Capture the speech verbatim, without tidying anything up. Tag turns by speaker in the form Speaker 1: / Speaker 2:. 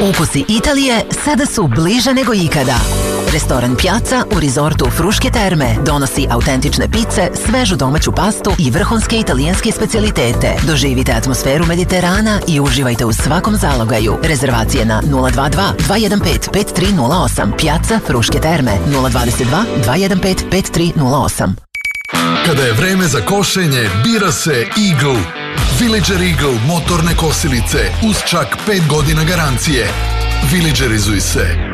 Speaker 1: Ukusi Italije sada su bliže nego ikada. Restoran Piazza u rizortu Fruške terme donosi autentične pice, svežu domaću pastu i vrhunske italijanske specijalitete. Doživite atmosferu Mediterana i uživajte u svakom zalogaju. Rezervacije na nula dva dva dva jedan pet pet tri nula osam. Piazza Fruške terme nula dva dva dva jedan pet pet tri nula osam.
Speaker 2: Kada je vreme za košenje, bira se Eagle. Villager Eagle motorne kosilice uz čak pet godina garancije. Villagerizuj se.